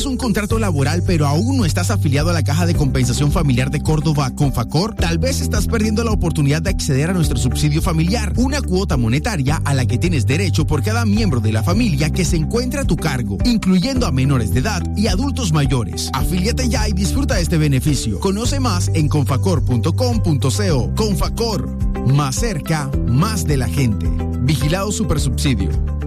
¿Tienes un contrato laboral pero aún no estás afiliado a la Caja de Compensación Familiar de Córdoba, Confacor? Tal vez estás perdiendo la oportunidad de acceder a nuestro subsidio familiar, una cuota monetaria a la que tienes derecho por cada miembro de la familia que se encuentra a tu cargo, incluyendo a menores de edad y adultos mayores. Afíliate ya y disfruta este beneficio. Conoce más en confacor.com.co. Confacor, más cerca, más de la gente. Vigilado Supersubsidio.